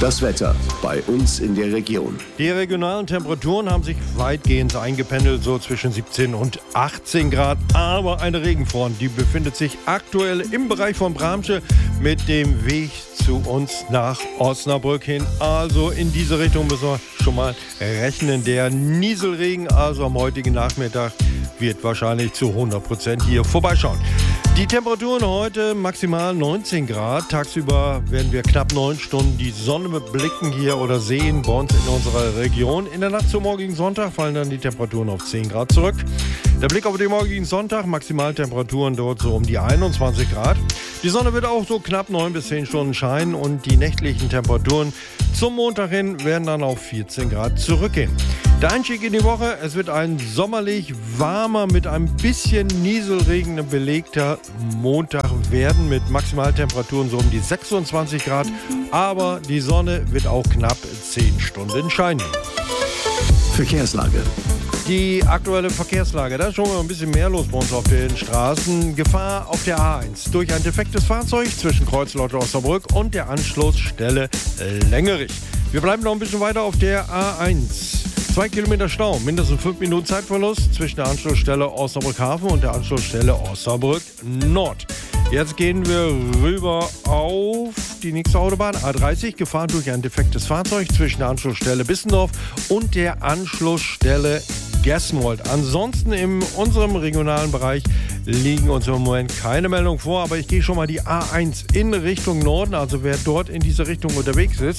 Das Wetter bei uns in der Region. Die regionalen Temperaturen haben sich weitgehend eingependelt, so zwischen 17 und 18 Grad. Aber eine Regenfront, die befindet sich aktuell im Bereich von Bramsche mit dem Weg zu uns nach Osnabrück hin. Also in diese Richtung müssen wir schon mal rechnen. Der Nieselregen, also am heutigen Nachmittag, wird wahrscheinlich zu 100% hier vorbeischauen. Die Temperaturen heute maximal 19 Grad. Tagsüber werden wir knapp 9 Stunden die Sonne blicken hier oder sehen bei uns in unserer Region. In der Nacht zum morgigen Sonntag fallen dann die Temperaturen auf 10 Grad zurück. Der Blick auf den morgigen Sonntag, Maximaltemperaturen dort so um die 21 Grad. Die Sonne wird auch so knapp 9 bis 10 Stunden scheinen und die nächtlichen Temperaturen zum Montag hin werden dann auf 14 Grad zurückgehen. Der Einstieg in die Woche, es wird ein sommerlich warmer, mit ein bisschen Nieselregen belegter Montag werden mit Maximaltemperaturen so um die 26 Grad. Aber die Sonne wird auch knapp 10 Stunden scheinen. Verkehrslage. Die aktuelle Verkehrslage, da ist schon mal ein bisschen mehr los bei uns auf den Straßen. Gefahr auf der A1 durch ein defektes Fahrzeug zwischen Kreuzlotto Osnabrück und der Anschlussstelle Längerich. Wir bleiben noch ein bisschen weiter auf der A1. 2 Kilometer Stau, mindestens 5 Minuten Zeitverlust zwischen der Anschlussstelle Osnabrück Hafen und der Anschlussstelle Osnabrück Nord. Jetzt gehen wir rüber auf die nächste Autobahn, A30, gefahren durch ein defektes Fahrzeug zwischen der Anschlussstelle Bissendorf und der Anschlussstelle Gessenwold. Ansonsten in unserem regionalen Bereich liegen uns im Moment keine Meldungen vor, aber ich gehe schon mal die A1 in Richtung Norden, also wer dort in diese Richtung unterwegs ist.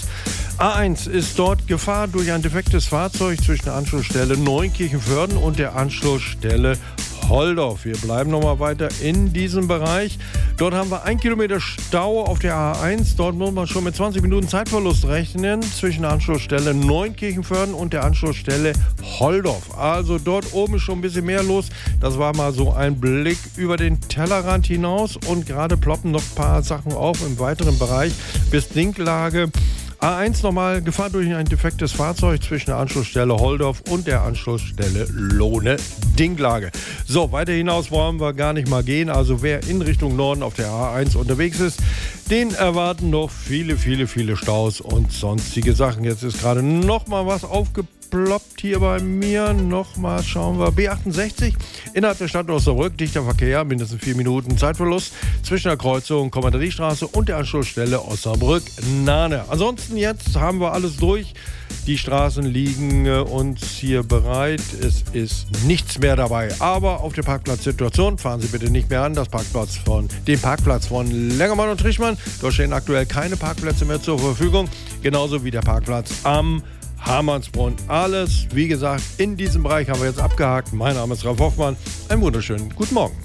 A1 ist dort Gefahr durch ein defektes Fahrzeug zwischen der Anschlussstelle Neunkirchenvörden und der Anschlussstelle Holdorf. Wir bleiben nochmal weiter in diesem Bereich. Dort haben wir 1 Kilometer Stau auf der A1. Dort muss man schon mit 20 Minuten Zeitverlust rechnen zwischen der Anschlussstelle Neunkirchenvörden und der Anschlussstelle Holdorf. Also dort oben ist schon ein bisschen mehr los. Das war mal so ein Blick über den Tellerrand hinaus und gerade ploppen noch ein paar Sachen auf im weiteren Bereich bis Dinklage. A1 nochmal, Gefahr durch ein defektes Fahrzeug zwischen der Anschlussstelle Holdorf und der Anschlussstelle Lohne-Dinklage. So, weiter hinaus wollen wir gar nicht mal gehen. Also wer in Richtung Norden auf der A1 unterwegs ist, den erwarten noch viele Staus und sonstige Sachen. Jetzt ist gerade nochmal was aufgeploppt hier bei mir. Nochmal schauen wir. B68 innerhalb der Stadt Osnabrück. Dichter Verkehr, mindestens 4 Minuten Zeitverlust zwischen der Kreuzung Kommanderiestraße und der Anschlussstelle Osnabrück-Nahne. Ansonsten jetzt haben wir alles durch. Die Straßen liegen uns hier bereit. Es ist nichts mehr dabei. Aber auf der Parkplatzsituation fahren Sie bitte nicht mehr an. Den Parkplatz von Lengermann und Trichmann. Dort stehen aktuell keine Parkplätze mehr zur Verfügung. Genauso wie der Parkplatz am Hamannsbrunn. Alles, wie gesagt, in diesem Bereich haben wir jetzt abgehakt. Mein Name ist Ralf Hoffmann. Einen wunderschönen guten Morgen.